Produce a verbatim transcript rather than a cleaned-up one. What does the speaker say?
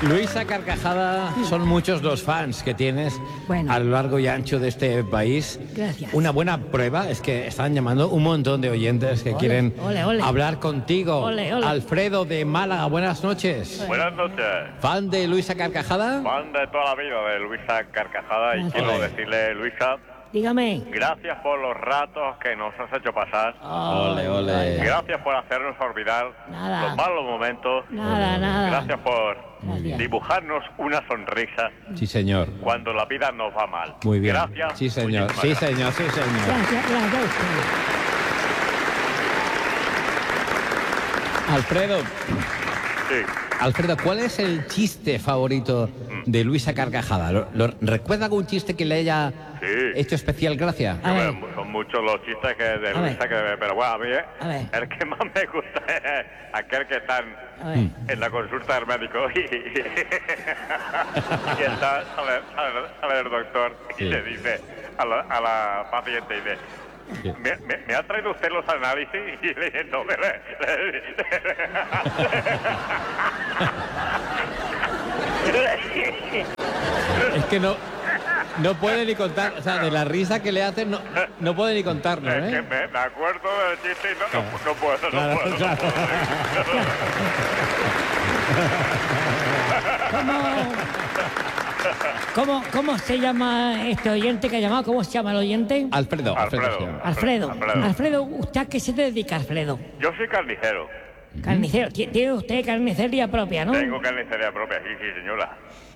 Luisa Carcajada, son muchos los fans que tienes Bueno. a lo largo y ancho de este país. Gracias. Una buena prueba es que están llamando un montón de oyentes que Ole, quieren ole, ole. hablar contigo. Ole, ole. Alfredo de Málaga, buenas noches. Buenas noches. ¿Fan de Luisa Carcajada? Fan de toda la vida de Luisa Carcajada y Gracias. quiero Ole. decirle, Luisa, Dígame. gracias por los ratos que nos has hecho pasar. Ole, ole. Gracias por hacernos olvidar Nada. los malos momentos. Nada, nada. Gracias por Gracias. dibujarnos una sonrisa Sí, señor. cuando la vida nos va mal. Muy bien. Gracias. Sí, señor. Muchísimas Sí, gracias. señor. Sí, señor. Gracias, gracias a usted. Alfredo, Sí. Alfredo, ¿cuál es el chiste favorito de Luisa Carcajada? ¿Lo, lo- ¿Recuerda algún chiste que le haya Sí. hecho especial gracia? A ver. Bueno, son muchos los chistes que de A ver. Luisa que... Pero bueno, a mí eh, A ver. el que más me gusta es aquel que están A ver. en la consulta del médico y, y está, sale, sale- sale el doctor y Sí. le dice a la, a la paciente, dice, Sí. ¿Me, me, me ha traído usted los análisis? Y le dice, no, me le- Es que no, no puede ni contar, o sea, de la risa que le hacen, no, no puede ni contarlo, es que ¿eh? me, me acuerdo del chiste y no, no, no puedo, no Claro, puedo. claro. ¿Cómo, cómo se llama este oyente que ha llamado? ¿Cómo se llama el oyente? Alfredo, Alfredo. Alfredo. se llama. Alfredo. Alfredo. Alfredo, ¿usted a qué se dedica, Alfredo? Yo soy carnicero. Carnicero. Ti- Tiene usted carnicería propia, ¿no? Tengo carnicería propia, sí, sí, señora.